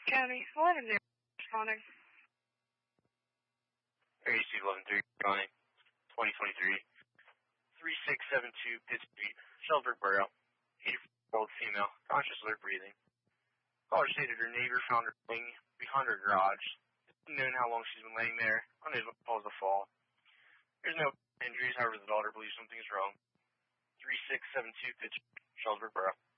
County, 11-0 responding. AC 11-3 responding. 2023. 3672 Pitt Street, Shelburne Borough. 84-year-old female, conscious, alert, breathing. Caller stated her neighbor found her laying behind her garage. It's unknown how long she's been laying there, unable to cause the fall. There's no injuries, however the daughter believes something is wrong. 3672 Pitt Street, Shelburne Borough.